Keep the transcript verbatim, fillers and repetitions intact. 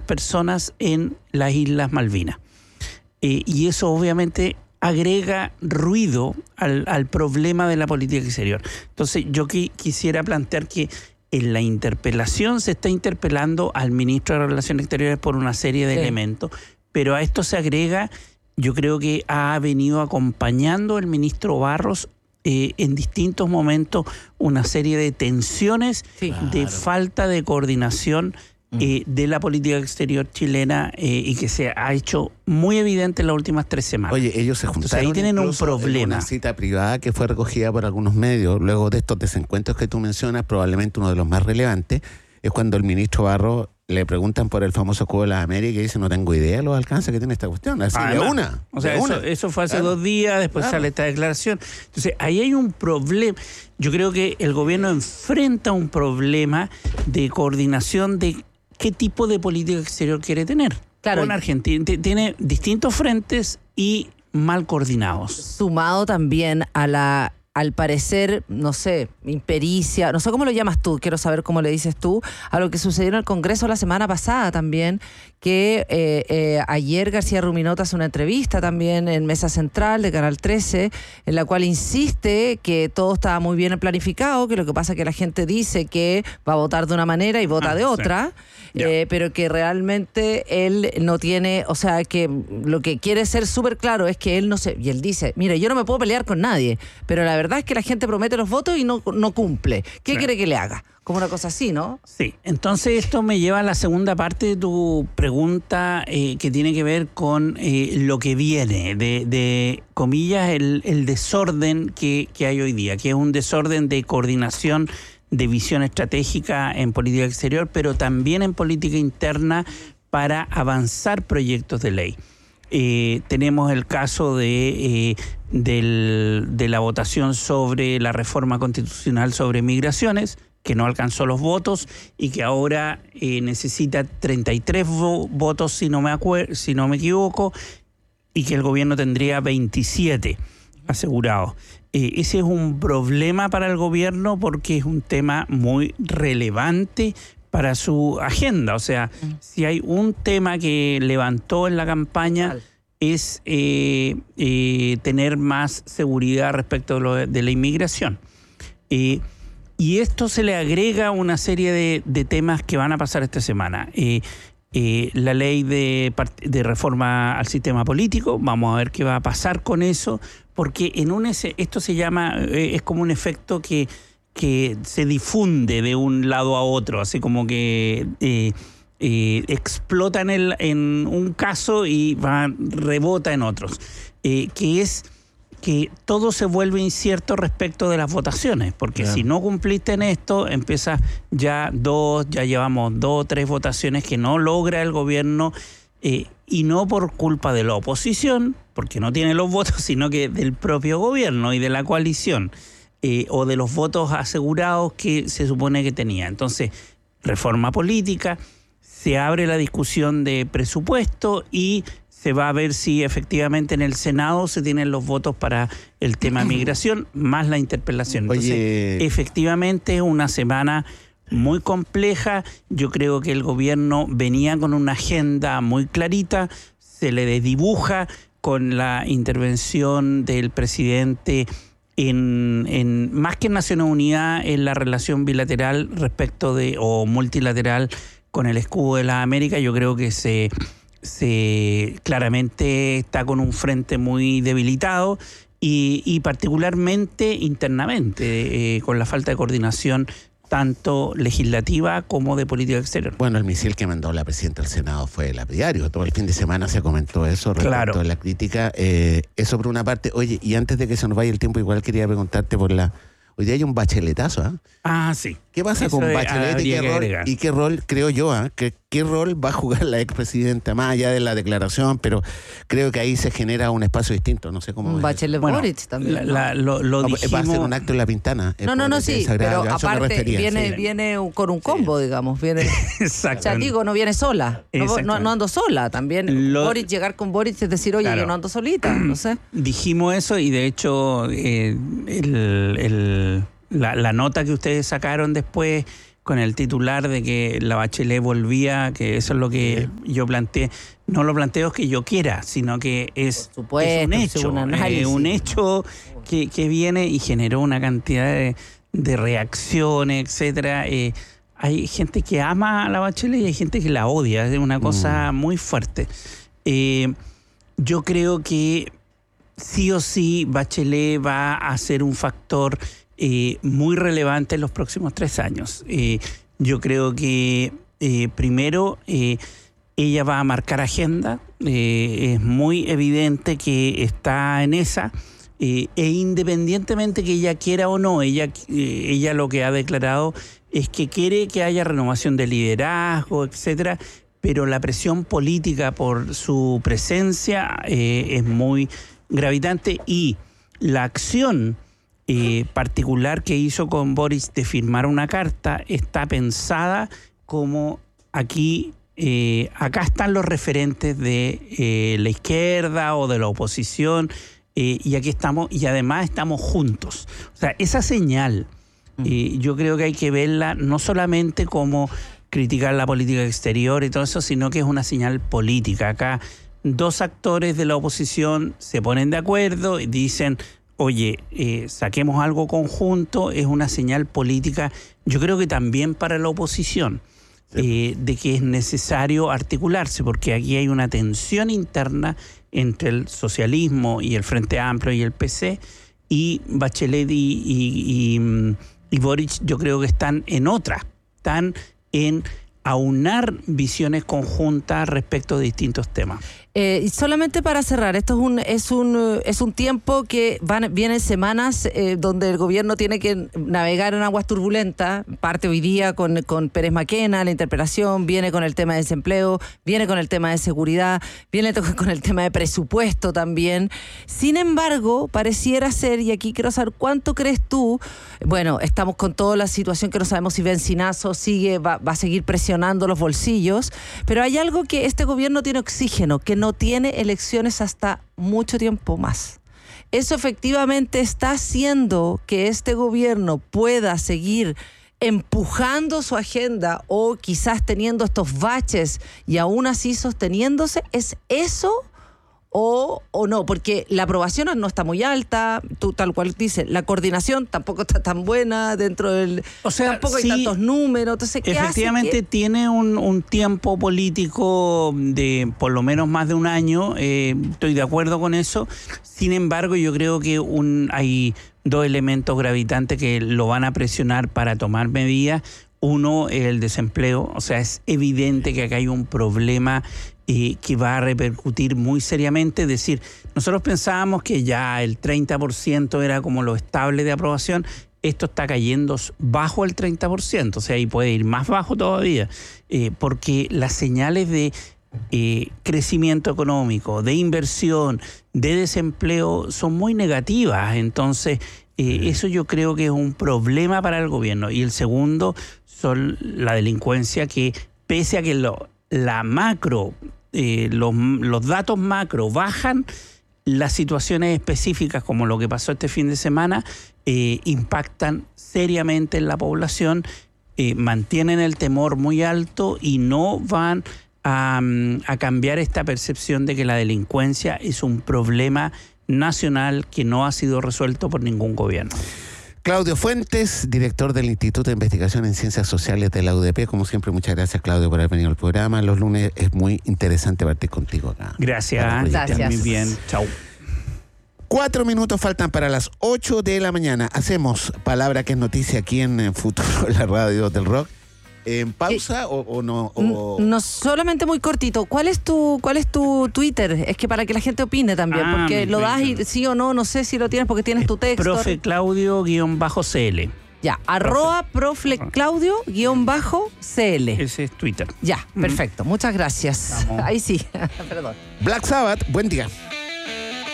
personas en las Islas Malvinas. Eh, y eso obviamente agrega ruido al, al problema de la política exterior. Entonces yo qui- quisiera plantear que en la interpelación se está interpelando al ministro de Relaciones Exteriores por una serie de sí. elementos, pero a esto se agrega, yo creo que ha venido acompañando el ministro Barros eh, en distintos momentos una serie de tensiones, sí. de claro. falta de coordinación Eh, de la política exterior chilena eh, y que se ha hecho muy evidente en las últimas tres semanas. Oye, ellos se juntaron. Entonces, ahí tienen un problema. En una cita privada que fue recogida por algunos medios. Luego de estos desencuentros que tú mencionas, probablemente uno de los más relevantes es cuando el ministro Barros le preguntan por el famoso Cubo de las Américas y dice, no tengo idea de los alcances que tiene esta cuestión. Así Además, de una. O sea, de eso, una. eso fue hace claro. dos días, después claro. sale esta declaración. Entonces, ahí hay un problema. Yo creo que el gobierno enfrenta un problema de coordinación de qué tipo de política exterior quiere tener. Claro. Con Argentina tiene distintos frentes y mal coordinados. Sumado también a la, al parecer, no sé, impericia, no sé cómo lo llamas tú, quiero saber cómo le dices tú, a lo que sucedió en el Congreso la semana pasada también, que eh, eh, ayer García Ruminota hace una entrevista también en Mesa Central de Canal trece, en la cual insiste que todo estaba muy bien planificado, que lo que pasa es que la gente dice que va a votar de una manera y vota ah, de otra, sí. eh, pero que realmente él no tiene, o sea, que lo que quiere ser súper claro es que él no se, y él dice, mira, yo no me puedo pelear con nadie, pero la verdad es que la gente promete los votos y no, no cumple. ¿Qué sí. quiere que le haga? Como una cosa así, ¿no? Sí, entonces esto me lleva a la segunda parte de tu pregunta eh, que tiene que ver con eh, lo que viene, de, de comillas, el, el desorden que, que hay hoy día, que es un desorden de coordinación, de visión estratégica en política exterior, pero también en política interna para avanzar proyectos de ley. Eh, tenemos el caso de, eh, del, de la votación sobre la reforma constitucional sobre migraciones, que no alcanzó los votos y que ahora eh, necesita treinta y tres vo- votos, si no me acuer- si no me equivoco, y que el gobierno tendría veintisiete asegurados. Eh, ese es un problema para el gobierno porque es un tema muy relevante para su agenda. O sea, mm. si hay un tema que levantó en la campaña Vale. es eh, eh, tener más seguridad respecto de, lo, de la inmigración. Eh, Y esto se le agrega una serie de, de temas que van a pasar esta semana. Eh, eh, la ley de, de reforma al sistema político, vamos a ver qué va a pasar con eso, porque en un ese, esto se llama, eh, es como un efecto que, que se difunde de un lado a otro, así como que eh, eh, explota en, el, en un caso y va, rebota en otros, eh, que es que todo se vuelve incierto respecto de las votaciones, porque claro. si no cumpliste en esto, empiezas ya dos, ya llevamos dos o tres votaciones que no logra el gobierno, eh, y no por culpa de la oposición, porque no tiene los votos, sino que del propio gobierno y de la coalición, eh, o de los votos asegurados que se supone que tenía. Entonces, reforma política, se abre la discusión de presupuesto y se va a ver si efectivamente en el Senado se tienen los votos para el tema migración, más la interpelación. Entonces, Oye. efectivamente es una semana muy compleja. Yo creo que el gobierno venía con una agenda muy clarita, se le desdibuja con la intervención del presidente en, en más que en Naciones Unidas, en la relación bilateral respecto de, o multilateral con el escudo de las Américas. Yo creo que se... se claramente está con un frente muy debilitado y, y particularmente internamente, eh, con la falta de coordinación tanto legislativa como de política exterior. Bueno, el misil que mandó la presidenta del Senado fue lapidario. Todo el fin de semana se comentó eso respecto claro. a la crítica. Eh, eso por una parte. Oye, y antes de que se nos vaya el tiempo, igual quería preguntarte por la... Hoy día hay un bacheletazo, ¿ah? ¿eh? Ah, sí. ¿Qué pasa eso con Bachelet y qué, rol, y qué rol, creo yo, ¿eh? ¿Qué, qué rol va a jugar la expresidenta, más allá de la declaración? Pero creo que ahí se genera un espacio distinto, no sé cómo... Un Bachelet bueno, Boric también. La, la, lo, lo no, dijimos... Va a ser un acto en La Pintana. No, no, no, sí, pero aparte viene, sí. viene con un combo, sí. digamos. Viene, Exacto. O sea, digo, no viene sola, no, no, no ando sola. También lo, Boric, llegar con Boric es decir, oye, claro. yo no ando solita, no sé. Dijimos eso y de hecho eh, el... el La, la nota que ustedes sacaron después con el titular de que la Bachelet volvía, que eso es lo que sí. yo planteé. No lo planteo que yo quiera, sino que es, supuesto, es un hecho, un, eh, un hecho que, que viene y generó una cantidad de, de reacciones, etcétera. Eh, hay gente que ama a la Bachelet y hay gente que la odia, es una cosa mm. muy fuerte. Eh, yo creo que sí o sí Bachelet va a ser un factor eh, muy relevante en los próximos tres años. Eh, yo creo que eh, primero eh, ella va a marcar agenda, eh, es muy evidente que está en esa, eh, e independientemente que ella quiera o no, ella, eh, ella lo que ha declarado es que quiere que haya renovación de liderazgo, etcétera, pero la presión política por su presencia eh, es muy gravitante y la acción eh, particular que hizo con Boris de firmar una carta está pensada como aquí, eh, acá están los referentes de eh, la izquierda o de la oposición eh, y aquí estamos y además estamos juntos. O sea, esa señal eh, yo creo que hay que verla no solamente como criticar la política exterior y todo eso, sino que es una señal política. Acá dos actores de la oposición se ponen de acuerdo y dicen, oye, eh, saquemos algo conjunto, es una señal política, yo creo que también para la oposición, sí. eh, de que es necesario articularse, porque aquí hay una tensión interna entre el socialismo y el Frente Amplio y el P C, y Bachelet y, y, y, y Boric yo creo que están en otra, están en aunar visiones conjuntas respecto de distintos temas. Eh, y solamente para cerrar, esto es un es un es un tiempo que van vienen semanas eh, donde el gobierno tiene que navegar en aguas turbulentas. Parte hoy día con, con Pérez Maquena, la interpelación, viene con el tema de desempleo, viene con el tema de seguridad, viene con el tema de presupuesto también. Sin embargo, pareciera ser, y aquí quiero saber cuánto crees tú, bueno, estamos con toda la situación que no sabemos si Bencinazo sigue, va, va a seguir presionando los bolsillos, pero hay algo que este gobierno tiene oxígeno, que no tiene elecciones hasta mucho tiempo más. Eso efectivamente está haciendo que este gobierno pueda seguir empujando su agenda o quizás teniendo estos baches y aún así sosteniéndose. ¿Es eso o, o no? Porque la aprobación no está muy alta, tú tal cual dices, la coordinación tampoco está tan buena dentro del... O sea, tampoco sí, hay tantos números. Entonces, ¿qué efectivamente hace que... tiene un, un tiempo político de por lo menos más de un año, eh, estoy de acuerdo con eso. Sin embargo, yo creo que un, hay dos elementos gravitantes que lo van a presionar para tomar medidas. Uno, el desempleo. O sea, es evidente que acá hay un problema eh, que va a repercutir muy seriamente. Es decir, nosotros pensábamos que ya el treinta por ciento era como lo estable de aprobación. Esto está cayendo bajo el treinta por ciento. O sea, ahí puede ir más bajo todavía. Eh, porque las señales de eh, crecimiento económico, de inversión, de desempleo son muy negativas. Entonces, eh, eso yo creo que es un problema para el gobierno. Y el segundo son la delincuencia, que pese a que lo, la macro, eh, los, los datos macro bajan, las situaciones específicas como lo que pasó este fin de semana eh, impactan seriamente en la población, eh, mantienen el temor muy alto y no van a, a cambiar esta percepción de que la delincuencia es un problema nacional que no ha sido resuelto por ningún gobierno. Claudio Fuentes, director del Instituto de Investigación en Ciencias Sociales de la U D P. Como siempre, muchas gracias, Claudio, por haber venido al programa. Los lunes es muy interesante partir contigo acá. Gracias. Gracias. Muy bien. Chau. Cuatro minutos faltan para las ocho de la mañana. Hacemos Palabra que es noticia aquí en Futuro, la radio del rock. ¿En pausa o, o no? O... No, solamente muy cortito. ¿Cuál es tu cuál es tu Twitter? Es que para que la gente opine también, Ah, porque mi lo das y Twitter. sí o no, no sé si lo tienes porque tienes tu texto. Profe Claudio guión bajo C L. Ya, arroba profe Claudio guión bajo C L. Ese es Twitter. Ya, perfecto. Muchas gracias. Vamos. Ahí sí. Perdón. Black Sabbath, buen día.